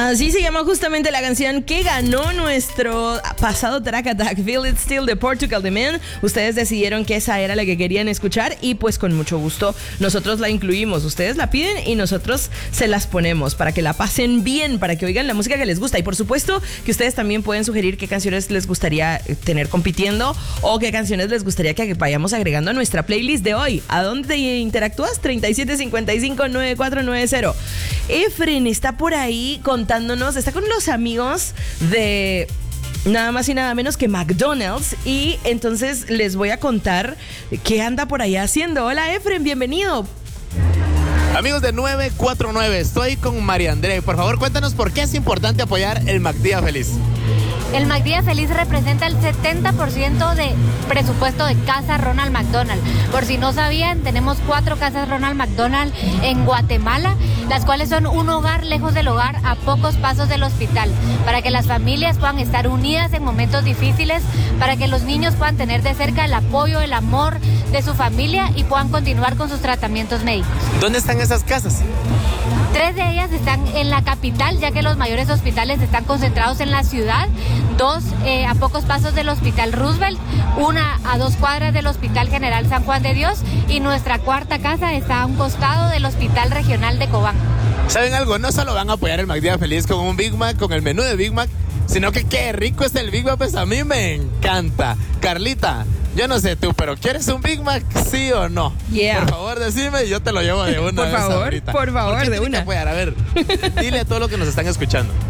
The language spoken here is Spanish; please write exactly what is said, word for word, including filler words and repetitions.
Así se llama justamente la canción que ganó nuestro pasado Track Attack, Feel It Still de Portugal The Man. Ustedes decidieron que esa era la que querían escuchar y pues con mucho gusto nosotros la incluimos. Ustedes la piden y nosotros se las ponemos para que la pasen bien, para que oigan la música que les gusta. Y por supuesto que ustedes también pueden sugerir qué canciones les gustaría tener compitiendo o qué canciones les gustaría que vayamos agregando a nuestra playlist de hoy. ¿A dónde interactúas? treinta y siete cincuenta y cinco noventa y cuatro noventa. Efren está por ahí contándonos, está con los amigos de nada más y nada menos que McDonald's, y entonces les voy a contar qué anda por allá haciendo. Hola Efren, bienvenido. Amigos de nueve cuatro nueve, estoy con María André. Por favor, cuéntanos por qué es importante apoyar el McDía Feliz. El McDía Feliz representa el setenta por ciento de presupuesto de Casa Ronald McDonald. Por si no sabían, tenemos cuatro casas Ronald McDonald en Guatemala, las cuales son un hogar lejos del hogar, a pocos pasos del hospital, para que las familias puedan estar unidas en momentos difíciles, para que los niños puedan tener de cerca el apoyo, el amor de su familia y puedan continuar con sus tratamientos médicos. ¿Dónde están esas casas? Tres de ellas están en la capital, ya que los mayores hospitales están concentrados en la ciudad. Dos eh, a pocos pasos del Hospital Roosevelt, una a dos cuadras del Hospital General San Juan de Dios, y nuestra cuarta casa está a un costado del Hospital Regional de Cobán. ¿Saben algo? No solo van a apoyar el McDía Feliz con un Big Mac, con el menú de Big Mac, sino que qué rico es el Big Mac, pues a mí me encanta. Carlita, yo no sé tú, pero ¿quieres un Big Mac, sí o no? Yeah. Por favor, decime y yo te lo llevo de una Por vez favor, ahorita. por favor, ¿Por qué de tiene una. que apoyar? A ver, dile a todos los que nos están escuchando.